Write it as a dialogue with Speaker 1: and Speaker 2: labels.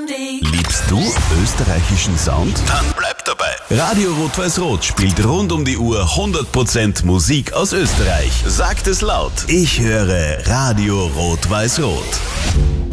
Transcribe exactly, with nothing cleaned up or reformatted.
Speaker 1: Dundee.
Speaker 2: Liebst du österreichischen Sound? Dann bleib dabei. Radio Rot-Weiß-Rot spielt rund um die Uhr hundert Prozent Musik aus Österreich. Sagt es laut. Ich höre Radio Rot-Weiß-Rot.